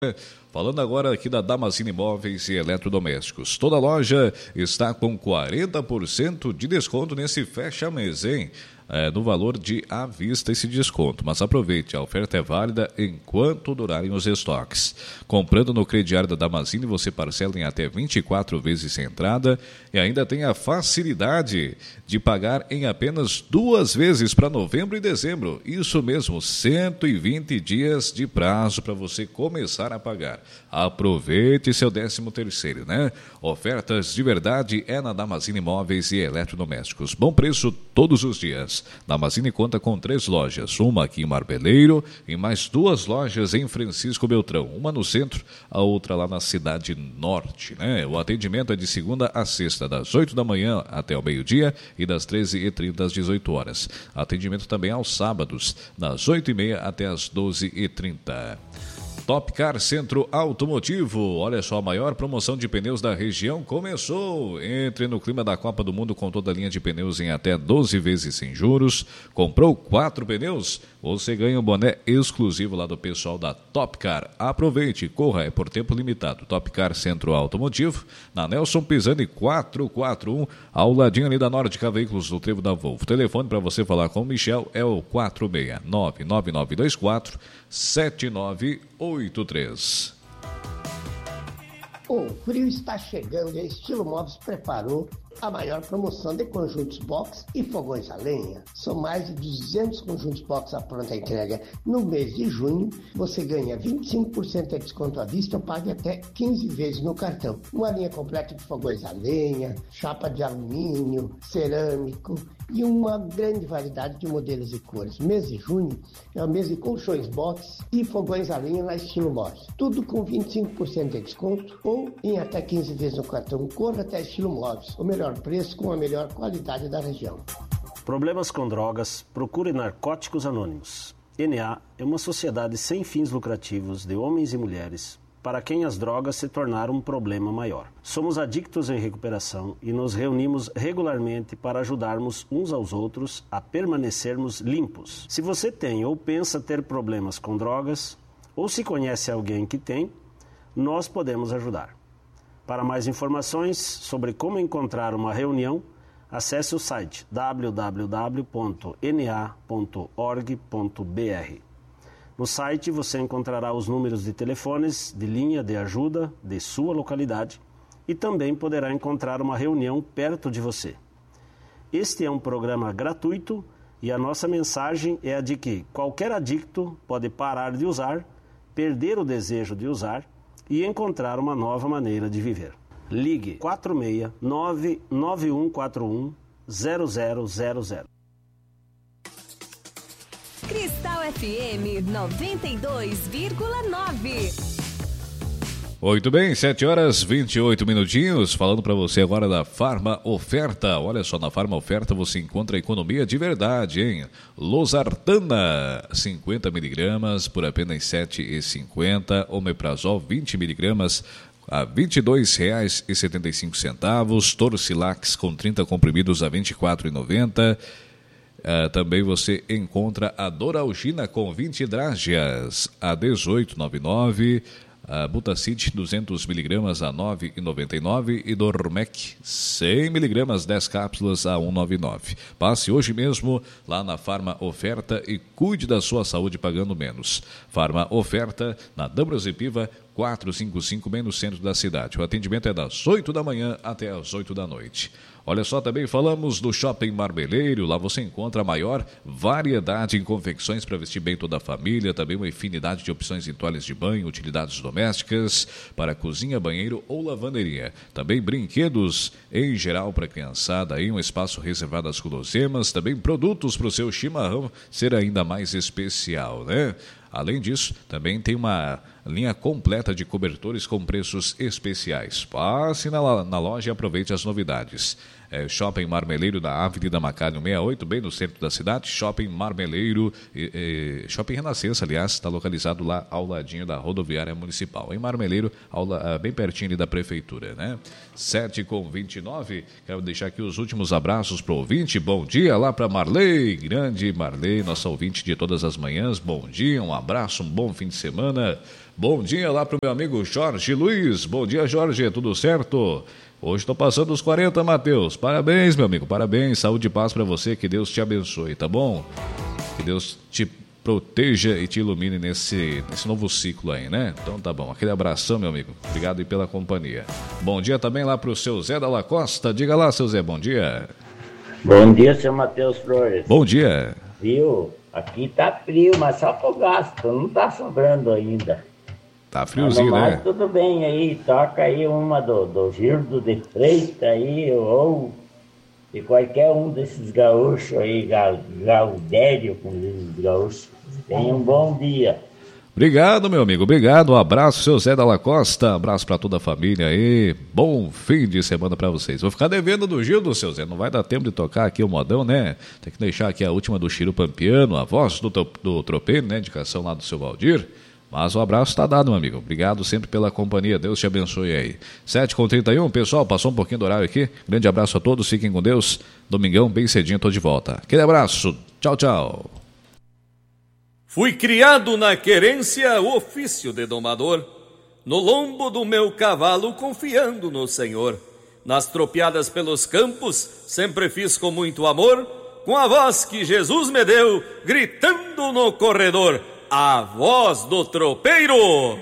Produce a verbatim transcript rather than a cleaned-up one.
Falando agora aqui da Damascene Móveis e Eletrodomésticos. Toda loja está com quarenta por cento de desconto nesse fecha-mês, hein? É, no valor de à vista esse desconto, mas aproveite, a oferta é válida enquanto durarem os estoques. Comprando no crediário da Damascene, você parcela em até vinte e quatro vezes sem entrada e ainda tem a facilidade de pagar em apenas duas vezes para novembro e dezembro. Isso mesmo, cento e vinte dias de prazo para você começar a pagar. Aproveite seu décimo terceiro, né? Ofertas de verdade é na Damascene Móveis e Eletrodomésticos. Bom preço todos os dias. Damascene conta com três lojas, uma aqui em Marmeleiro e mais duas lojas em Francisco Beltrão, uma no centro, a outra lá na Cidade Norte, né? O atendimento é de segunda a sexta, das oito da manhã até o meio-dia e das treze e trinta às dezoito horas. Atendimento também aos sábados, das oito e meia até as doze e trinta. Topcar Centro Automotivo, olha só, a maior promoção de pneus da região começou. Entre no clima da Copa do Mundo com toda a linha de pneus em até doze vezes sem juros. Comprou quatro pneus, você ganha um boné exclusivo lá do pessoal da Topcar. Aproveite, corra, é por tempo limitado. Topcar Centro Automotivo, na Nelson Pisani quatrocentos e quarenta e um, ao ladinho ali da Nórdica Veículos do Trevo da Volvo. O telefone para você falar com o Michel é o quatro seis nove nove nove dois quatro sete nove oito três. O frio está chegando e a Estilo Móveis preparou a maior promoção de conjuntos box e fogões a lenha. São mais de duzentos conjuntos box à pronta entrega. No mês de junho, você ganha vinte e cinco por cento de desconto à vista ou pague até quinze vezes no cartão. Uma linha completa de fogões a lenha, chapa de alumínio, cerâmico e uma grande variedade de modelos e cores. Mês de junho é o mês de colchões box e fogões a lenha na Estilo Móveis. Tudo com vinte e cinco por cento de desconto ou em até quinze vezes no cartão. Corra até Estilo Móveis, o melhor preço com a melhor qualidade da região. Problemas com drogas? Procure Narcóticos Anônimos. N A é uma sociedade sem fins lucrativos de homens e mulheres para quem as drogas se tornaram um problema maior. Somos adictos em recuperação e nos reunimos regularmente para ajudarmos uns aos outros a permanecermos limpos. Se você tem ou pensa ter problemas com drogas, ou se conhece alguém que tem, nós podemos ajudar. Para mais informações sobre como encontrar uma reunião, acesse o site w w w ponto n a ponto org ponto b r. No site você encontrará os números de telefones de linha de ajuda de sua localidade e também poderá encontrar uma reunião perto de você. Este é um programa gratuito e a nossa mensagem é a de que qualquer adicto pode parar de usar, perder o desejo de usar e encontrar uma nova maneira de viver. Ligue quatro seis nove nove um quatro um zero zero zero zero. Cristal F M noventa e dois vírgula nove. Muito bem, sete horas e vinte e oito minutinhos, falando para você agora da Farma Oferta. Olha só, na Farma Oferta você encontra economia de verdade, hein? Losartana, cinquenta miligramas por apenas sete reais e cinquenta centavos. Omeprazol, vinte miligramas a vinte e dois reais e setenta e cinco centavos. Torcilax com trinta comprimidos a vinte e quatro reais e noventa centavos. Uh, também você encontra a Doralgina com vinte drágeas a dezoito reais e noventa e nove centavos. A Butacid duzentos miligramas a nove reais e noventa e nove centavos e Dormec cem miligramas, dez cápsulas a um real e noventa e nove centavos. Passe hoje mesmo lá na Farma Oferta e cuide da sua saúde pagando menos. Farma Oferta na D'Ambrosio Piva quatrocentos e cinquenta e cinco, bem no centro da cidade. O atendimento é das oito da manhã até as oito da noite. Olha só, também falamos do Shopping Marmeleiro. Lá você encontra a maior variedade em confecções para vestir bem toda a família. Também uma infinidade de opções em toalhas de banho, utilidades domésticas para cozinha, banheiro ou lavanderia. Também brinquedos em geral para a criançada. Aí um espaço reservado às guloseimas. Também produtos para o seu chimarrão ser ainda mais especial, né? Além disso, também tem uma linha completa de cobertores com preços especiais. Passe na, na loja e aproveite as novidades. É, Shopping Marmeleiro da Avenida Macalho sessenta e oito, bem no centro da cidade. Shopping Marmeleiro, e, e, Shopping Renascença, aliás, está localizado lá ao ladinho da rodoviária municipal. Em Marmeleiro, ao, bem pertinho ali da prefeitura, né? sete com vinte e nove, quero deixar aqui os últimos abraços para o ouvinte. Bom dia lá para Marley, grande Marley, nossa ouvinte de todas as manhãs. Bom dia, um abraço, um bom fim de semana. Bom dia lá pro meu amigo Jorge Luiz. Bom dia, Jorge, tudo certo? Hoje estou passando os quarenta, Matheus. Parabéns, meu amigo, parabéns. Saúde e paz para você, que Deus te abençoe, tá bom? Que Deus te proteja e te ilumine nesse, nesse novo ciclo aí, né? Então tá bom, aquele abração, meu amigo. Obrigado aí pela companhia. Bom dia também lá pro seu Zé Dalla Costa. Diga lá, seu Zé, bom dia. Bom dia, seu Matheus Flores. Bom dia. Viu? Aqui tá frio, mas só pro gasto, não tá sobrando ainda. Tá friozinho, mas, né? Tudo bem aí, toca aí uma do, do Gildo de Freitas aí, ou de qualquer um desses gaúchos aí, Gaudério, como dizem os gaúchos. Tenha um bom dia. Obrigado, meu amigo, obrigado. Um abraço, seu Zé Dalla Costa. Abraço pra toda a família aí. Bom fim de semana pra vocês. Vou ficar devendo do Gildo, seu Zé. Não vai dar tempo de tocar aqui o modão, né? Tem que deixar aqui a última do Chiro Pampiano, a voz do, do tropeiro, né? Indicação lá do seu Valdir. Mas o abraço está dado, meu amigo. Obrigado sempre pela companhia. Deus te abençoe aí. sete com trinta e um, pessoal, passou um pouquinho do horário aqui. Grande abraço a todos, fiquem com Deus. Domingão, bem cedinho, tô de volta. Aquele abraço. Tchau, tchau. Fui criado na querência, ofício de domador, no lombo do meu cavalo, confiando no Senhor. Nas tropiadas pelos campos, sempre fiz com muito amor, com a voz que Jesus me deu, gritando no corredor, a voz do tropeiro.